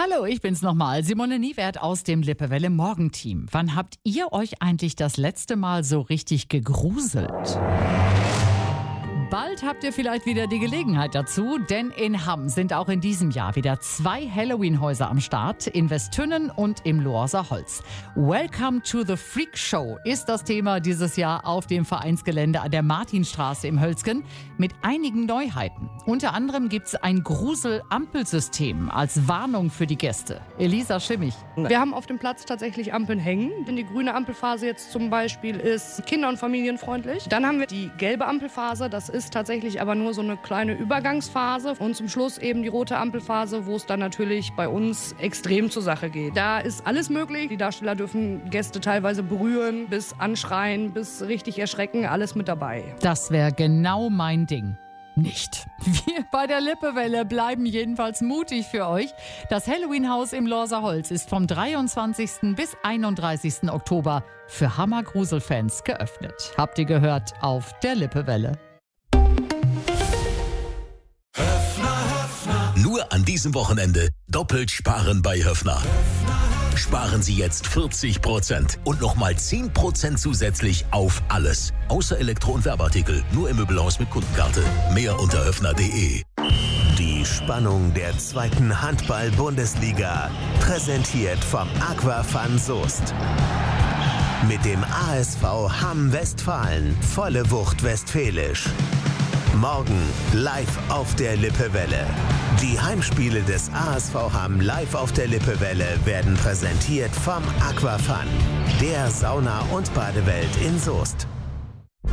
Hallo, ich bin's nochmal, Simone Niewert aus dem Lippewelle Morgenteam. Wann habt ihr euch eigentlich das letzte Mal so richtig gegruselt? Bald habt ihr vielleicht wieder die Gelegenheit dazu, denn in Hamm sind auch in diesem Jahr wieder 2 Halloween-Häuser am Start, in Westtünnen und im Lohrser Holz. Welcome to the Freak Show ist das Thema dieses Jahr auf dem Vereinsgelände an der Martinstraße im Hölzgen mit einigen Neuheiten. Unter anderem gibt's ein Grusel-Ampelsystem als Warnung für die Gäste. Elisa Schimmich. Wir haben auf dem Platz tatsächlich Ampeln hängen. Wenn die grüne Ampelphase jetzt zum Beispiel ist kinder- und familienfreundlich. Dann haben wir die gelbe Ampelphase, das ist tatsächlich aber nur so eine kleine Übergangsphase. Und zum Schluss eben die rote Ampelphase, wo es dann natürlich bei uns extrem zur Sache geht. Da ist alles möglich. Die Darsteller dürfen Gäste teilweise berühren, bis anschreien, bis richtig erschrecken, alles mit dabei. Das wäre genau mein Ding. Nicht. Wir bei der Lippewelle bleiben jedenfalls mutig für euch. Das Halloween-Haus im Lohrser Holz ist vom 23. bis 31. Oktober für Hammer-Grusel-Fans geöffnet. Habt ihr gehört auf der Lippewelle. Nur an diesem Wochenende doppelt sparen bei Höffner. Sparen Sie jetzt 40% und nochmal 10% zusätzlich auf alles. Außer Elektro- und Werbeartikel. Nur im Möbelhaus mit Kundenkarte. Mehr unter höffner.de. Die Spannung der 2. Handball-Bundesliga. Präsentiert vom Aquafan Soest. Mit dem ASV Hamm Westfalen. Volle Wucht Westfälisch. Morgen live auf der Lippewelle. Die Heimspiele des ASV Hamm live auf der Lippewelle werden präsentiert vom Aquafan, der Sauna- und Badewelt in Soest.